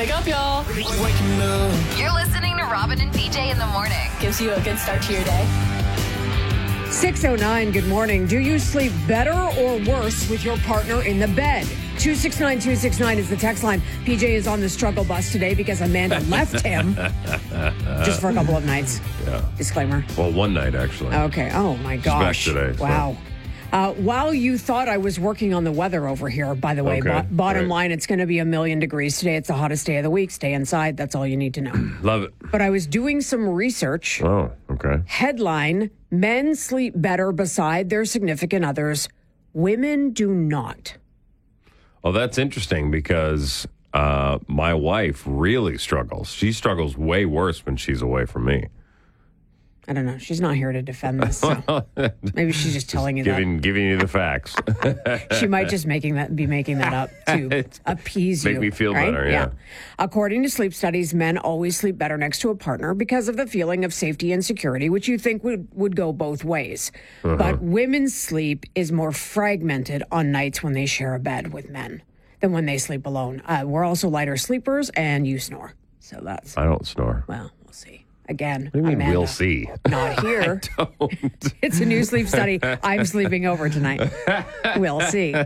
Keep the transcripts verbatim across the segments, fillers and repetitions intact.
Wake up, y'all. You're listening to Robin and B J in the morning. Gives you a good start to your day. six oh nine, good morning. Do you sleep better or worse with your partner in the bed? two six nine, two six nine is the text line. P J is on the struggle bus today because Amanda left him just for a couple of nights. Yeah. Disclaimer. Well, one night, actually. Okay. Oh, my gosh. She's back today. So. Wow. Uh, while you thought I was working on the weather over here, by the way, Okay, bo- bottom great. line, it's going to be a million degrees today. It's the hottest day of the week. Stay inside. That's all you need to know. Love it. But I was doing some research. Oh, okay. Headline, men sleep better beside their significant others. Women do not. Well, that's interesting because uh, my wife really struggles. She struggles way worse when she's away from me. I don't know. She's not here to defend this. So maybe she's just telling you Giving giving you the facts. that. She might just making that be making that up to appease you. Make me feel right? better, yeah. According to sleep studies, men always sleep better next to a partner because of the feeling of safety and security, which you think would, would go both ways. Uh-huh. But women's sleep is more fragmented on nights when they share a bed with men than when they sleep alone. Uh, we're also lighter sleepers, and you snore. So that's, I don't snore. well, we'll see. Again, What do you mean Amanda, we'll see? not here. Don't. It's a new sleep study. I'm sleeping over tonight. We'll see.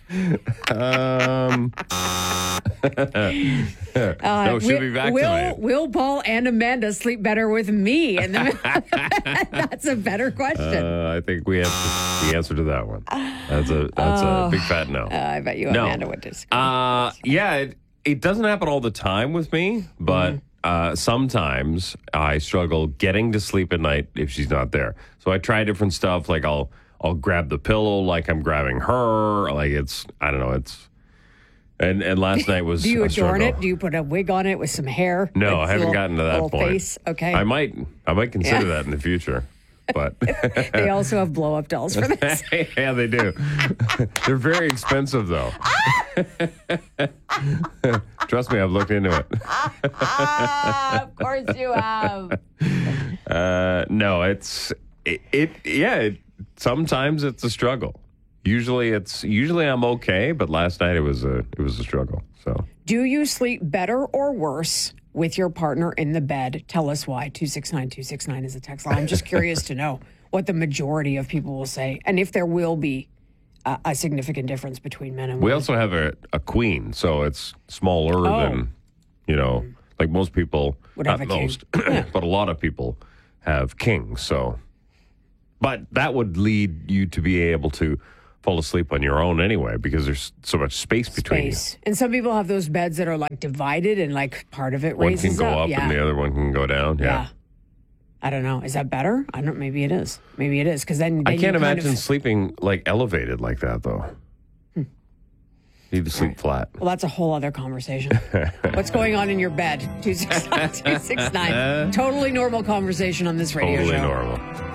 Um, no, she'll be back Will, tonight. Will Paul and Amanda sleep better with me? And that's a better question. Uh, I think we have the answer to that one. That's a that's a big fat no. Uh, I bet you no. Amanda would disagree. Uh, yeah, it, it doesn't happen all the time with me, but Mm-hmm. uh, sometimes I struggle getting to sleep at night if she's not there. So I try different stuff, like I'll I'll grab the pillow like I'm grabbing her. Like it's I don't know. It's and and last night was Do you a adorn struggle. it? Do you put a wig on it with some hair? No, With I haven't little- gotten to that little point. Face? Okay. I might I might consider Yeah. that in the future, but They also have blow up dolls for this. yeah, they do. They're very expensive, though. Trust me, I've looked into it. Ah, of course you have. Uh, no, it's it. it yeah, it, sometimes it's a struggle. Usually, it's usually I'm okay, but last night it was a it was a struggle. So, Do you sleep better or worse with your partner in the bed? Tell us why. two six nine, two six nine is the text line. I'm just curious to know what the majority of people will say and if there will be a, a significant difference between men and we women. also have a, a queen, so it's smaller Oh. than you know, like most people. Would not have a king. most, but a lot of people have kings. So, but that would lead you to be able to fall asleep on your own anyway, because there's so much space between Space. And some people have those beds that are like divided and like part of it you. One raises can go up, yeah. and the other one can go down. Yeah. Yeah. I don't know. Is that better? I don't. Maybe it is. Maybe it is because then, then I you can't kind imagine of- sleeping like elevated like that though. Hmm. Need to sleep flat. Well, that's a whole other conversation. What's going on in your bed? two six nine, two six nine. Totally normal conversation on this radio Totally show. normal.